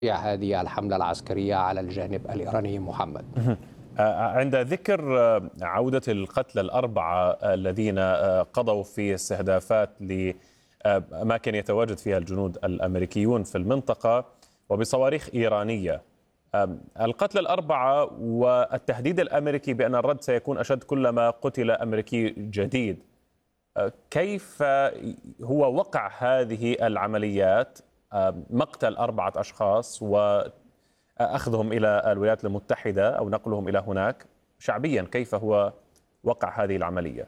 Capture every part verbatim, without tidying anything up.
هذه الحملة العسكرية على الجانب الإيراني محمد. عند ذكر عودة القتلى الأربعة الذين قضوا في استهدافات لأماكن يتواجد فيها الجنود الأمريكيون في المنطقة وبصواريخ إيرانية، القتلى الأربعة والتهديد الأمريكي بأن الرد سيكون أشد كلما قتل أمريكي جديد، كيف هو وقع هذه العمليات، مقتل أربعة أشخاص وأخذهم إلى الولايات المتحدة أو نقلهم إلى هناك شعبيا، كيف هو وقع هذه العملية؟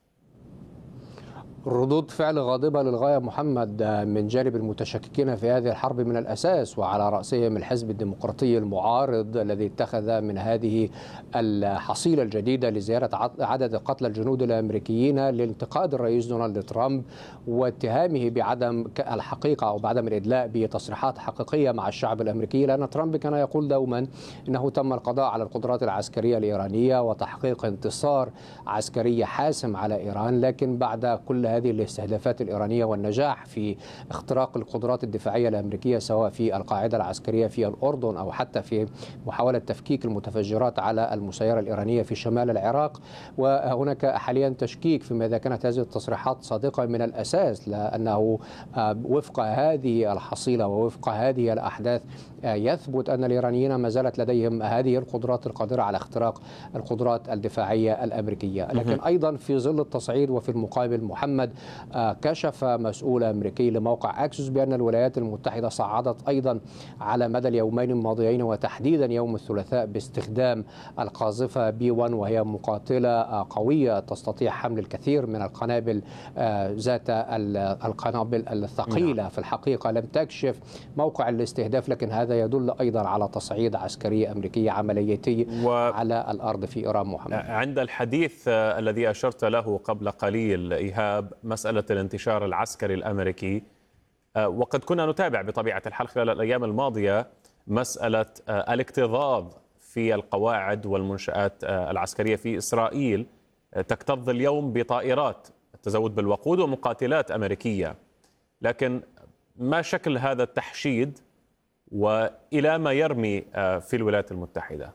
ردود فعل غاضبة للغاية محمد من جانب المتشككين في هذه الحرب من الأساس، وعلى رأسهم الحزب الديمقراطي المعارض الذي اتخذ من هذه الحصيلة الجديدة لزيادة عدد قتلى الجنود الأمريكيين لانتقاد الرئيس دونالد ترامب واتهامه بعدم الحقيقة أو بعدم الإدلاء بتصريحات حقيقية مع الشعب الأمريكي، لأن ترامب كان يقول دوما أنه تم القضاء على القدرات العسكرية الإيرانية وتحقيق انتصار عسكري حاسم على إيران، لكن بعد كل هذه الاستهدافات الإيرانية والنجاح في اختراق القدرات الدفاعية الأمريكية سواء في القاعدة العسكرية في الأردن أو حتى في محاولة تفكيك المتفجرات على المسيرة الإيرانية في شمال العراق. وهناك حاليا تشكيك فيما إذا كانت هذه التصريحات صادقة من الأساس، لأنه وفق هذه الحصيلة ووفق هذه الأحداث يثبت أن الإيرانيين ما زالت لديهم هذه القدرات القادرة على اختراق القدرات الدفاعية الأمريكية. لكن أيضا في ظل التصعيد وفي المقابل محمد، كشف مسؤول أمريكي لموقع أكسوس بأن الولايات المتحدة صعدت أيضا على مدى اليومين الماضيين وتحديدا يوم الثلاثاء باستخدام القاذفة بي واحد، وهي مقاتلة قوية تستطيع حمل الكثير من القنابل ذات القنابل الثقيلة. في الحقيقة لم تكشف موقع الاستهداف، لكن هذا يدل أيضا على تصعيد عسكري أمريكي عملياتي و... على الأرض في إيران محمد. عند الحديث الذي أشرت له قبل قليل إيهاب، مسألة الانتشار العسكري الأمريكي، وقد كنا نتابع بطبيعة الحال خلال الأيام الماضية مسألة الاكتظاظ في القواعد والمنشآت العسكرية في إسرائيل، تكتظ اليوم بطائرات التزود بالوقود ومقاتلات أمريكية، لكن ما شكل هذا التحشيد وإلى ما يرمي في الولايات المتحدة؟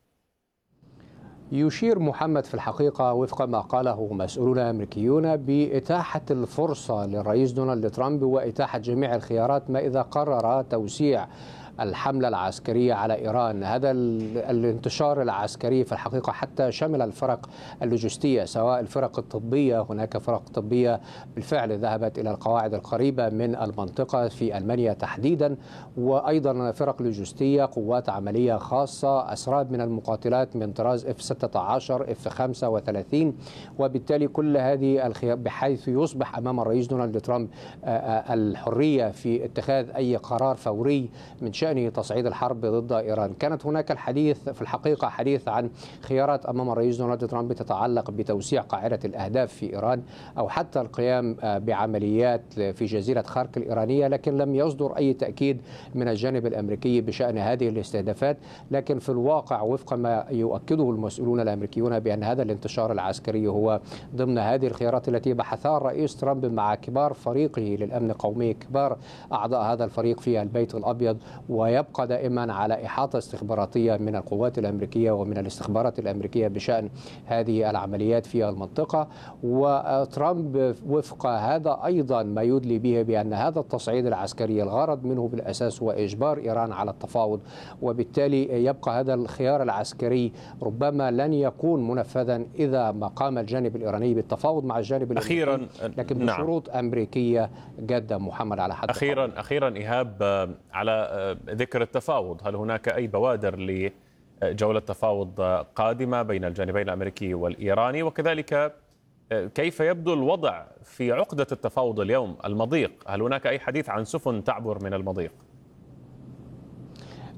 يشير محمد في الحقيقة وفق ما قاله مسؤولون أمريكيون بإتاحة الفرصة للرئيس دونالد ترامب وإتاحة جميع الخيارات ما إذا قرر توسيع الحملة العسكرية على إيران. هذا الانتشار العسكري في الحقيقة حتى شمل الفرق اللوجستية، سواء الفرق الطبية، هناك فرق طبية بالفعل ذهبت إلى القواعد القريبة من المنطقة في ألمانيا تحديدا، وأيضا فرق لوجستية، قوات عملية خاصة، أسراب من المقاتلات من طراز إف ستة عشر، إف خمسة وثلاثين، وبالتالي كل هذه الخيار بحيث يصبح أمام الرئيس دونالد ترامب الحرية في اتخاذ أي قرار فوري من شأن تصعيد الحرب ضد إيران. كانت هناك الحديث في الحقيقة حديث عن خيارات أمام الرئيس دونالد ترامب تتعلق بتوسيع قاعدة الأهداف في إيران أو حتى القيام بعمليات في جزيرة خارك الإيرانية، لكن لم يصدر أي تأكيد من الجانب الأمريكي بشأن هذه الاستهدافات. لكن في الواقع وفق ما يؤكده المسؤولون الأمريكيون بأن هذا الانتشار العسكري هو ضمن هذه الخيارات التي بحثها الرئيس ترامب مع كبار فريقه للأمن القومي، كبار أعضاء هذا الفريق في البيت الأبيض، ويبقى دائما على إحاطة استخباراتية من القوات الأمريكية ومن الاستخبارات الأمريكية بشأن هذه العمليات في المنطقة. وترامب وفق هذا أيضا ما يدلي به بأن هذا التصعيد العسكري الغرض منه بالأساس هو إجبار إيران على التفاوض، وبالتالي يبقى هذا الخيار العسكري ربما لن يكون منفذا إذا ما قام الجانب الإيراني بالتفاوض مع الجانب الأمريكي، أخيرا لكن بشروط نعم. أمريكية جادة محمد على حد أخيرا قبل. أخيرا إيهاب، على ذكر التفاوض، هل هناك أي بوادر لجولة تفاوض قادمة بين الجانبين الأمريكي والإيراني؟ وكذلك كيف يبدو الوضع في عقدة التفاوض اليوم، المضيق؟ هل هناك أي حديث عن سفن تعبر من المضيق؟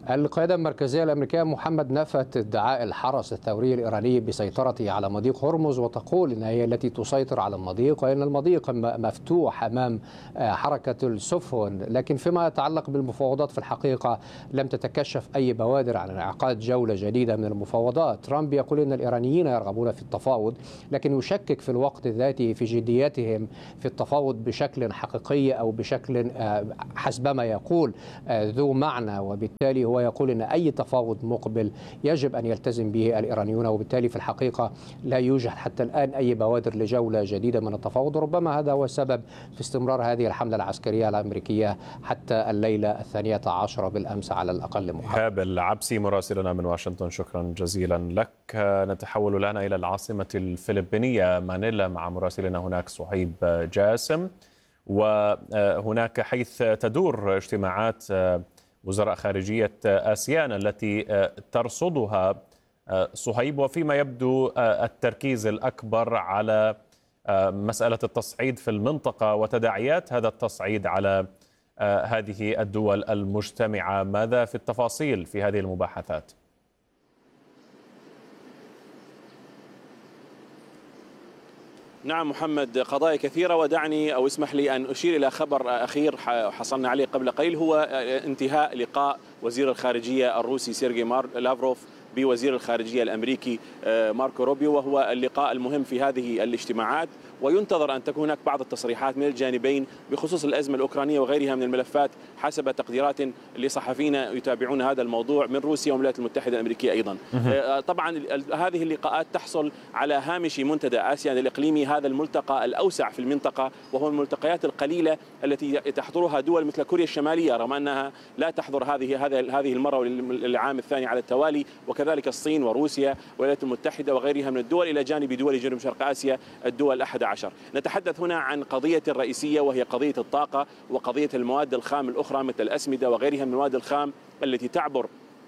القيادة المركزية الأمريكية محمد نفت ادعاء الحرس الثوري الإيراني بسيطرته على مضيق هرمز، وتقول إنها هي التي تسيطر على المضيق، وإن المضيق مفتوح أمام حركة السفن. لكن فيما يتعلق بالمفاوضات في الحقيقة لم تتكشف أي بوادر عن انعقاد جولة جديدة من المفاوضات. ترامب يقول إن الإيرانيين يرغبون في التفاوض، لكن يشكك في الوقت ذاته في جديتهم في التفاوض بشكل حقيقي أو بشكل حسبما يقول ذو معنى، وبالتالي هو يقول أن أي تفاوض مقبل يجب أن يلتزم به الإيرانيون، وبالتالي في الحقيقة لا يوجد حتى الآن أي بوادر لجولة جديدة من التفاوض. ربما هذا هو السبب في استمرار هذه الحملة العسكرية الأمريكية حتى الليلة الثانية عشرة بالأمس على الأقل. إيهاب العبسي مراسلنا من واشنطن، شكرا جزيلا لك. نتحول الآن إلى العاصمة الفلبينية مانيلا مع مراسلنا هناك صهيب جاسم. وهناك حيث تدور اجتماعات وزراء خارجية آسيان التي ترصدها صهيب، وفيما يبدو التركيز الأكبر على مسألة التصعيد في المنطقة وتداعيات هذا التصعيد على هذه الدول المجتمعة. ماذا في التفاصيل في هذه المباحثات؟ نعم محمد، قضايا كثيرة، ودعني أو اسمح لي أن أشير إلى خبر أخير حصلنا عليه قبل قليل، هو انتهاء لقاء وزير الخارجية الروسي سيرجي لافروف بوزير الخارجية الأمريكي ماركو روبيو، وهو اللقاء المهم في هذه الاجتماعات. وينتظر أن تكون هناك بعض التصريحات من الجانبين بخصوص الأزمة الأوكرانية وغيرها من الملفات حسب تقديرات لصحفيين يتابعون هذا الموضوع من روسيا والولايات المتحدة الأمريكية أيضا. طبعا هذه اللقاءات تحصل على هامش منتدى آسيان الإقليمي، هذا الملتقى الأوسع في المنطقة، وهو الملتقيات القليلة التي تحضرها دول مثل كوريا الشمالية رغم أنها لا تحضر هذه هذه المرة للعام الثاني على التوالي، وكذلك الصين وروسيا والولايات المتحدة وغيرها من الدول، إلى جانب دول جنوب شرق آسيا الدول الأحد عشر. نتحدث هنا عن قضية رئيسية وهي قضية الطاقة وقضية المواد الخام الأخرى مثل الأسمدة وغيرها من المواد الخام التي تعبر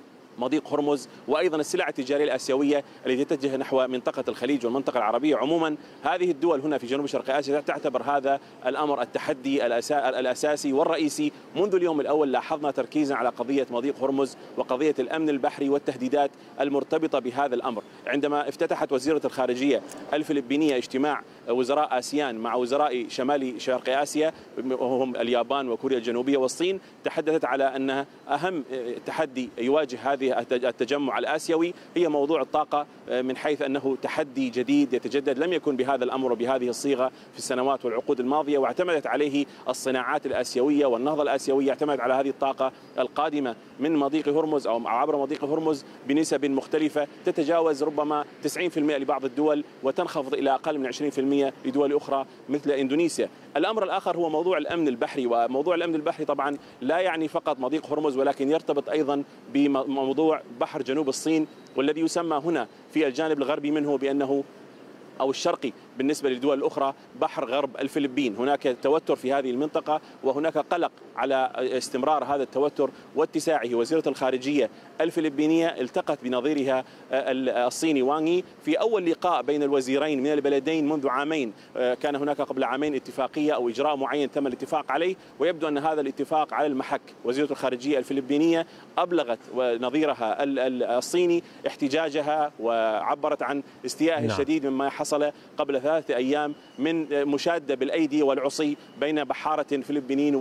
مضيق هرمز، وأيضا السلع التجارية الآسيوية التي تتجه نحو منطقة الخليج والمنطقة العربية عموما. هذه الدول هنا في جنوب شرق آسيا تعتبر هذا الأمر التحدي الأساسي والرئيسي. منذ اليوم الأول لاحظنا تركيزا على قضية مضيق هرمز وقضية الأمن البحري والتهديدات المرتبطة بهذا الأمر. عندما افتتحت وزيرة الخارجية الفلبينية اجتماع وزراء آسيان مع وزراء شمال شرق آسيا وهم اليابان وكوريا الجنوبية والصين، تحدثت على أنها أهم تحدي يواجه هذه التجمع الآسيوي هي موضوع الطاقة، من حيث أنه تحدي جديد يتجدد لم يكن بهذا الأمر وبهذه الصيغة في السنوات والعقود الماضية، واعتمدت عليه الصناعات الآسيوية والنهضة الآسيوية، اعتمدت على هذه الطاقة القادمة من مضيق هرمز أو عبر مضيق هرمز بنسب مختلفة تتجاوز ربما تسعين بالمئة لبعض الدول وتنخفض إلى أقل من عشرين بالمئة لدول أخرى مثل إندونيسيا. الأمر الآخر هو موضوع الأمن البحري، وموضوع الأمن البحري طبعا لا يعني فقط مضيق هرمز ولكن يرتبط أيضا بموضوع بحر جنوب الصين، والذي يسمى هنا في الجانب الغربي منه بأنه أو الشرقي بالنسبة للدول الأخرى بحر غرب الفلبين. هناك توتر في هذه المنطقة وهناك قلق على استمرار هذا التوتر واتساعه. وزيرة الخارجية الفلبينية التقت بنظيرها الصيني وانغ في أول لقاء بين الوزيرين من البلدين منذ عامين. كان هناك قبل عامين اتفاقية أو إجراء معين تم الاتفاق عليه، ويبدو أن هذا الاتفاق على المحك. وزيرة الخارجية الفلبينية أبلغت نظيرها الصيني احتجاجها وعبرت عن استيائها الشديد مما حصل قبل ثلاثة أيام من مشادة بالأيدي والعصي بين بحارة فلبينيين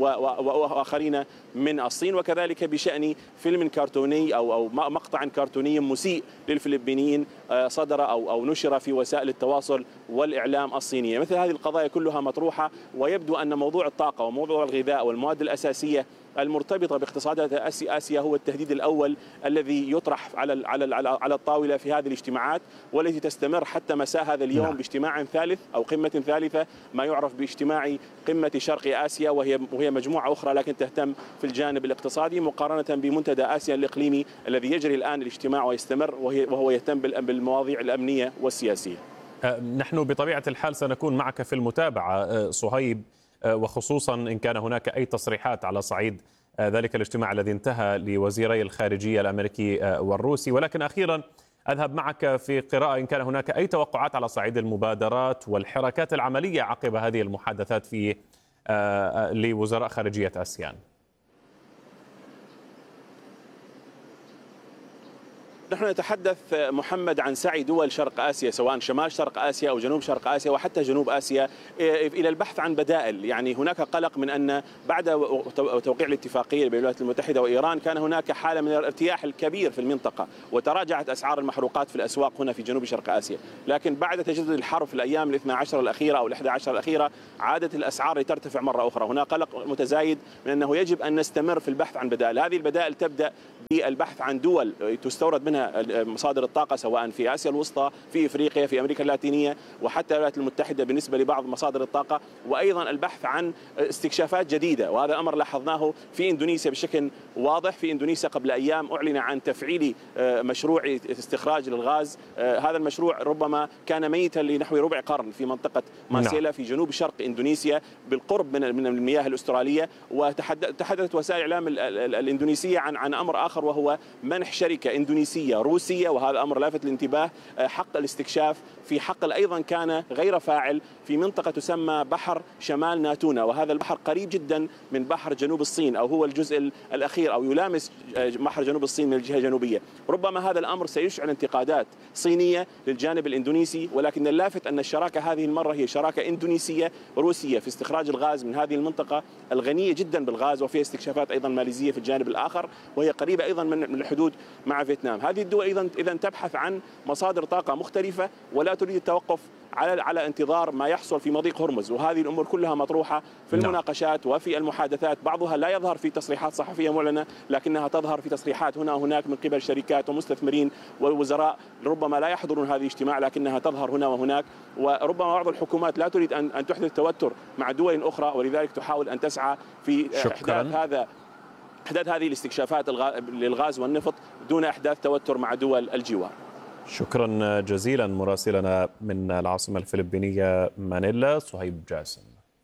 وآخرين من الصين، وكذلك بشأن فيلم كرتوني أو أو مقطع كرتوني مسيء للفلبينيين صدر أو أو نشر في وسائل التواصل والإعلام الصينية. مثل هذه القضايا كلها مطروحة، ويبدو أن موضوع الطاقة وموضوع الغذاء والمواد الأساسية المرتبطة باقتصادات آسيا هو التهديد الأول الذي يطرح على على على الطاولة في هذه الاجتماعات، والتي تستمر حتى مساء هذا اليوم نعم. باجتماع ثالث أو قمة ثالثة ما يعرف باجتماع قمة شرق آسيا، وهي وهي مجموعة أخرى لكن تهتم في الجانب الاقتصادي مقارنة بمنتدى آسيا الإقليمي الذي يجري الآن الاجتماع ويستمر وهو يهتم بالمواضيع الأمنية والسياسية. نحن بطبيعة الحال سنكون معك في المتابعة صهيب، وخصوصا إن كان هناك أي تصريحات على صعيد ذلك الاجتماع الذي انتهى لوزيري الخارجية الأمريكي والروسي. ولكن أخيرا أذهب معك في قراءة إن كان هناك أي توقعات على صعيد المبادرات والحركات العملية عقب هذه المحادثات في لوزراء خارجية آسيان. نحن نتحدث محمد عن سعي دول شرق آسيا، سواء شمال شرق آسيا أو جنوب شرق آسيا وحتى جنوب آسيا، إلى البحث عن بدائل. يعني هناك قلق من أن بعد توقيع الاتفاقية بين الولايات المتحدة وإيران كان هناك حالة من الارتياح الكبير في المنطقة، وتراجعت أسعار المحروقات في الأسواق هنا في جنوب شرق آسيا. لكن بعد تجدد الحرب في الأيام الاثنى عشر الأخيرة أو الأحد عشر الأخيرة عادت الأسعار لترتفع مرة أخرى. هناك قلق متزايد من أنه يجب أن نستمر في البحث عن بدائل. هذه البدائل تبدأ بالبحث عن دول تستورد منها مصادر الطاقة، سواء في آسيا الوسطى، في إفريقيا، في أمريكا اللاتينية، وحتى الولايات المتحدة بالنسبة لبعض مصادر الطاقة، وأيضا البحث عن استكشافات جديدة. وهذا الأمر لاحظناه في إندونيسيا بشكل واضح. في إندونيسيا قبل أيام أعلن عن تفعيل مشروع استخراج للغاز. هذا المشروع ربما كان ميتا لنحو ربع قرن في منطقة ماسيلا في جنوب شرق إندونيسيا بالقرب من من المياه الأسترالية. وتحدثت وسائل الإعلام الإندونيسية عن عن أمر آخر، وهو منح شركة إندونيسية روسية، وهذا أمر لافت للانتباه، حق الاستكشاف في حقل أيضا كان غير فاعل في منطقة تسمى بحر شمال ناتونا. وهذا البحر قريب جدا من بحر جنوب الصين، أو هو الجزء الأخير أو يلامس بحر جنوب الصين من الجهة الجنوبية. ربما هذا الأمر سيشعل انتقادات صينية للجانب الإندونيسي، ولكن اللافت أن الشراكة هذه المرة هي شراكة إندونيسية روسية في استخراج الغاز من هذه المنطقة الغنية جدا بالغاز، وفيها استكشافات أيضا ماليزية في الجانب الآخر، وهي قريبة أيضا من الحدود مع فيتنام. هذه الدول أيضا إذا تبحث عن مصادر طاقة مختلفة ولا تريد التوقف على على انتظار ما يحصل في مضيق هرمز. وهذه الأمور كلها مطروحة في المناقشات وفي المحادثات، بعضها لا يظهر في تصريحات صحفية معلنة، لكنها تظهر في تصريحات هنا وهناك من قبل شركات ومستثمرين والوزراء ربما لا يحضرون هذه الاجتماع، لكنها تظهر هنا وهناك. وربما بعض الحكومات لا تريد أن أن تحدث توتر مع دول أخرى، ولذلك تحاول أن تسعى في إحداث هذا إحداث هذه الاستكشافات للغاز والنفط دون إحداث توتر مع دول الجوار. شكرا جزيلا مراسلنا من العاصمة الفلبينية مانيلا صهيب جاسم.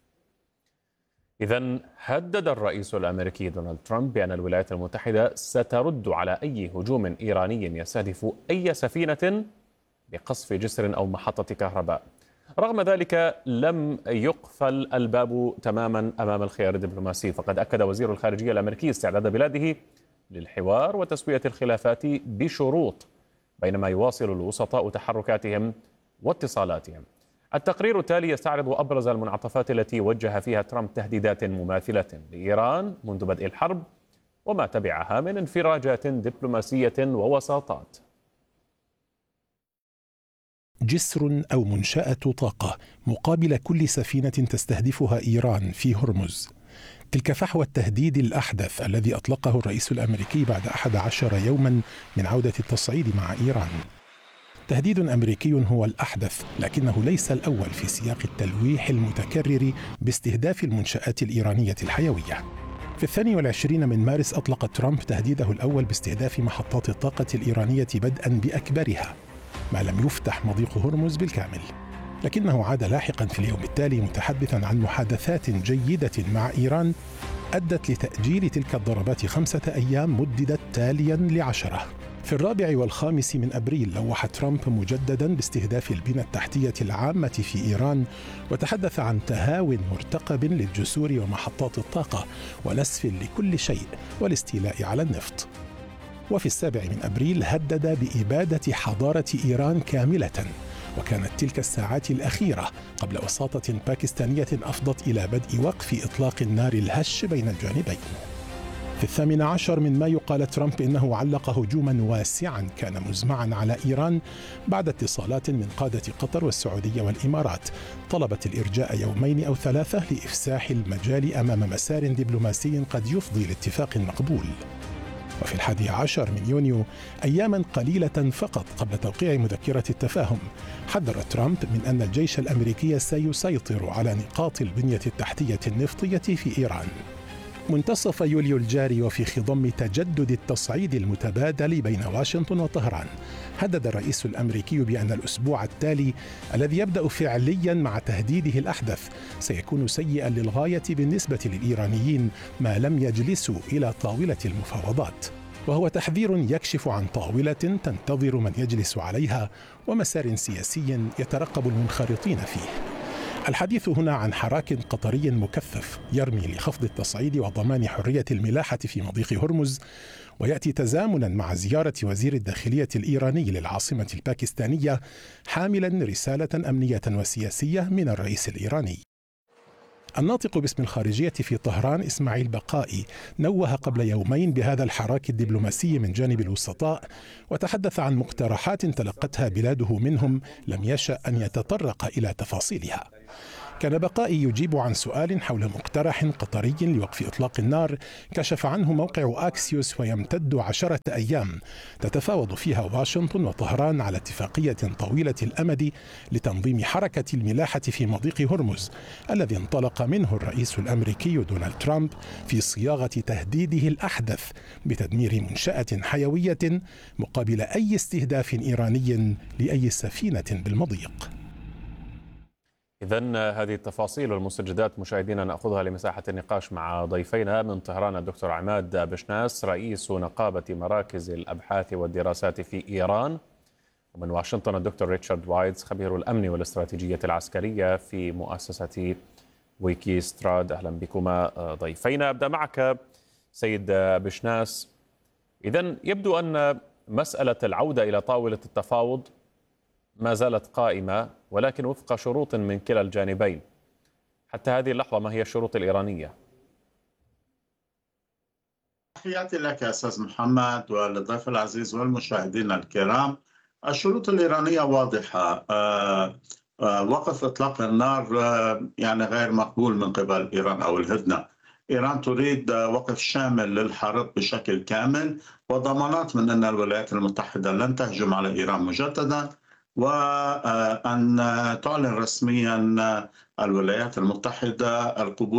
إذن هدد الرئيس الأمريكي دونالد ترامب بأن الولايات المتحدة سترد على أي هجوم إيراني يستهدف أي سفينة بقصف جسر أو محطة كهرباء. رغم ذلك لم يقفل الباب تماما أمام الخيار الدبلوماسي، فقد أكد وزير الخارجية الأمريكي استعداد بلاده للحوار وتسوية الخلافات بشروط، بينما يواصل الوسطاء تحركاتهم واتصالاتهم. التقرير التالي يستعرض أبرز المنعطفات التي وجه فيها ترامب تهديدات مماثلة لإيران منذ بدء الحرب، وما تبعها من انفراجات دبلوماسية ووساطات. جسر أو منشأة طاقة مقابل كل سفينة تستهدفها إيران في هرمز. تلك فحوى التهديد الأحدث الذي أطلقه الرئيس الأمريكي بعد أحد عشر يوما من عودة التصعيد مع إيران. تهديد أمريكي هو الأحدث، لكنه ليس الأول في سياق التلويح المتكرر باستهداف المنشآت الإيرانية الحيوية. في الثاني والعشرين من مارس أطلق ترامب تهديده الأول باستهداف محطات الطاقة الإيرانية بدءا بأكبرها ما لم يفتح مضيق هرمز بالكامل، لكنه عاد لاحقا في اليوم التالي متحدثا عن محادثات جيدة مع إيران أدت لتأجيل تلك الضربات خمسة أيام مددت تاليا لعشرة. في الرابع والخامس من أبريل لوح ترامب مجددا باستهداف البنى التحتية العامة في إيران، وتحدث عن تهاو مرتقب للجسور ومحطات الطاقة ونسف لكل شيء والاستيلاء على النفط. وفي السابع من أبريل هدد بإبادة حضارة إيران كاملة، وكانت تلك الساعات الأخيرة قبل وساطة باكستانية أفضت إلى بدء وقف إطلاق النار الهش بين الجانبين. في الثامن عشر من مايو قال ترامب إنه علق هجوما واسعا كان مزمعا على إيران بعد اتصالات من قادة قطر والسعودية والإمارات طلبت الإرجاء يومين أو ثلاثة لإفساح المجال أمام مسار دبلوماسي قد يفضي لاتفاق مقبول. وفي الحادي عشر من يونيو أياما قليلة فقط قبل توقيع مذكرة التفاهم حذر ترامب من أن الجيش الأمريكي سيسيطر على نقاط البنية التحتية النفطية في إيران. منتصف يوليو الجاري وفي خضم تجدد التصعيد المتبادل بين واشنطن وطهران، هدد الرئيس الأمريكي بأن الأسبوع التالي الذي يبدأ فعليا مع تهديده الأحدث سيكون سيئا للغاية بالنسبة للإيرانيين ما لم يجلسوا إلى طاولة المفاوضات، وهو تحذير يكشف عن طاولة تنتظر من يجلس عليها ومسار سياسي يترقب المنخرطين فيه. الحديث هنا عن حراك قطري مكثف يرمي لخفض التصعيد وضمان حرية الملاحة في مضيق هرمز، ويأتي تزامنا مع زيارة وزير الداخلية الإيراني للعاصمة الباكستانية حاملا رسالة أمنية وسياسية من الرئيس الإيراني. الناطق باسم الخارجية في طهران إسماعيل بقائي نوه قبل يومين بهذا الحراك الدبلوماسي من جانب الوسطاء، وتحدث عن مقترحات تلقتها بلاده منهم لم يشأ أن يتطرق إلى تفاصيلها. كان بقائي يجيب عن سؤال حول مقترح قطري لوقف إطلاق النار كشف عنه موقع أكسيوس، ويمتد عشرة أيام تتفاوض فيها واشنطن وطهران على اتفاقية طويلة الأمد لتنظيم حركة الملاحة في مضيق هرمز الذي انطلق منه الرئيس الأمريكي دونالد ترامب في صياغة تهديده الأحدث بتدمير منشأة حيوية مقابل أي استهداف إيراني لأي سفينة بالمضيق. إذن هذه التفاصيل والمستجدات مشاهدينا نأخذها لمساحة النقاش مع ضيفينا. من طهران الدكتور عماد بشناس رئيس نقابة مراكز الأبحاث والدراسات في إيران، ومن واشنطن الدكتور ريتشارد وايتز خبير الأمن والاستراتيجية العسكرية في مؤسسة ويكي ستراد. أهلا بكما ضيفينا. أبدأ معك سيد بشناس. إذن يبدو أن مسألة العودة إلى طاولة التفاوض ما زالت قائمة، ولكن وفق شروط من كلا الجانبين. حتى هذه اللحظة ما هي الشروط الإيرانية؟ تحياتي لك يا أستاذ محمد وللضيف العزيز والمشاهدين الكرام. الشروط الإيرانية واضحة. آه آه وقف إطلاق النار آه يعني غير مقبول من قبل إيران أو الهدنة. إيران تريد وقف شامل للحرب بشكل كامل، وضمانات من أن الولايات المتحدة لن تهجم على إيران مجددا، وأن تعلن رسميا الولايات المتحدة القبول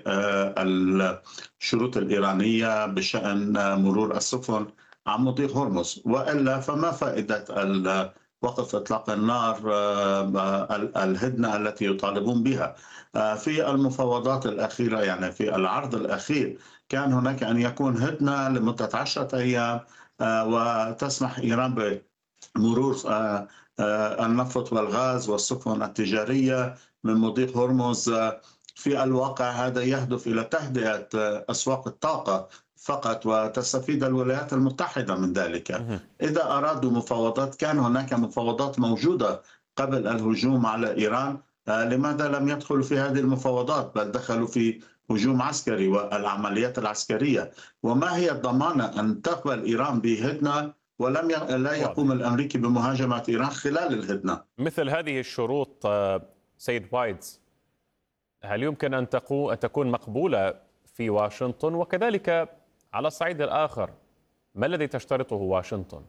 بالشروط الإيرانية بشأن مرور السفن عن مضيق هرمز، وإلا فما فائدة وقف إطلاق النار الهدنة التي يطالبون بها. في المفاوضات الأخيرة يعني في العرض الأخير كان هناك أن يكون هدنة لمدة عشرة أيام وتسمح إيران بمرور النفط والغاز والسفن التجارية من مضيق هرمز. في الواقع هذا يهدف إلى تهدئة أسواق الطاقة فقط، وتستفيد الولايات المتحدة من ذلك. إذا أرادوا مفاوضات، كان هناك مفاوضات موجودة قبل الهجوم على إيران، لماذا لم يدخلوا في هذه المفاوضات بل دخلوا في هجوم عسكري والعمليات العسكرية؟ وما هي الضمانة أن تقبل إيران بهدنة ولم ي... لا يقوم الأمريكي بمهاجمة إيران خلال الهدنة؟ مثل هذه الشروط سيد وايتز هل يمكن أن تكون مقبولة في واشنطن؟ وكذلك على الصعيد الآخر ما الذي تشترطه واشنطن؟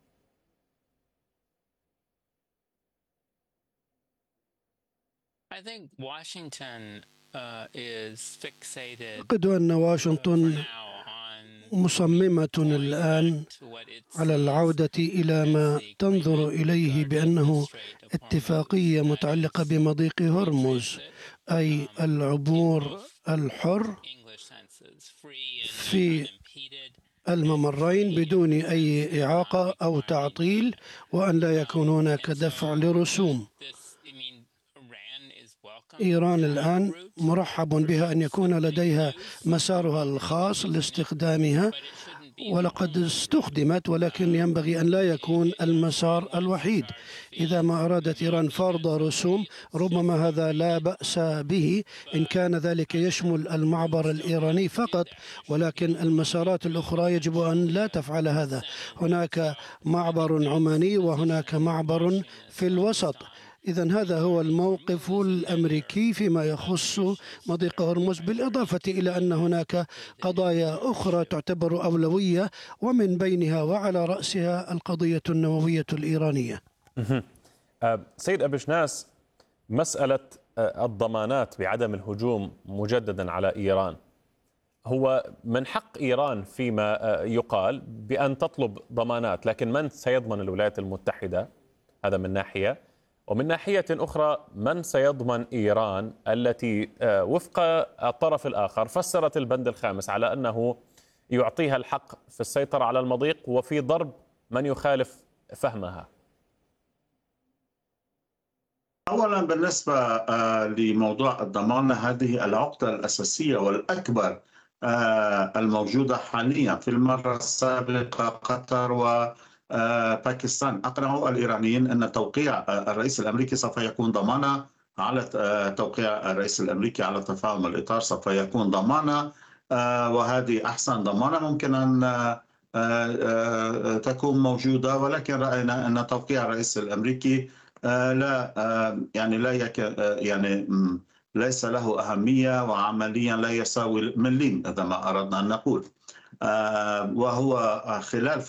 أعتقد أن واشنطن مصممة الآن على العودة إلى ما تنظر إليه بأنه اتفاقية متعلقة بمضيق هرمز، أي العبور الحر في الممرين بدون أي إعاقة أو تعطيل، وأن لا يكون هناك دفع لرسوم. إيران الآن مرحب بها أن يكون لديها مسارها الخاص لاستخدامها، ولقد استخدمت، ولكن ينبغي أن لا يكون المسار الوحيد. إذا ما أرادت إيران فرض رسوم ربما هذا لا بأس به إن كان ذلك يشمل المعبر الإيراني فقط، ولكن المسارات الأخرى يجب أن لا تفعل هذا. هناك معبر عماني وهناك معبر في الوسط. إذن هذا هو الموقف الأمريكي فيما يخص مضيق هرمز، بالإضافة إلى أن هناك قضايا أخرى تعتبر أولوية، ومن بينها وعلى رأسها القضية النووية الإيرانية. سيد أبشناس، مسألة الضمانات بعدم الهجوم مجددا على إيران، هو من حق إيران فيما يقال بأن تطلب ضمانات، لكن من سيضمن الولايات المتحدة؟ هذا من ناحية، ومن ناحية أخرى من سيضمن إيران التي وفق الطرف الآخر فسرت البند الخامس على أنه يعطيها الحق في السيطرة على المضيق وفي ضرب من يخالف فهمها؟ أولا بالنسبة لموضوع الضمان، هذه العقدة الأساسية والأكبر الموجودة حاليا. في المرة السابقة قطر وباكستان أقنعوا الإيرانيين أن توقيع الرئيس الأمريكي سوف يكون ضمانا على توقيع الرئيس الأمريكي على تفاهم الإطار سوف يكون ضمانا، وهذه أحسن ضمانة ممكن أن تكون موجودة. ولكن رأينا أن توقيع الرئيس الأمريكي لا يعني لا يك يعني ليس له أهمية، وعمليا لا يساوي مليم إذا ما أردنا أن نقول. وهو خلال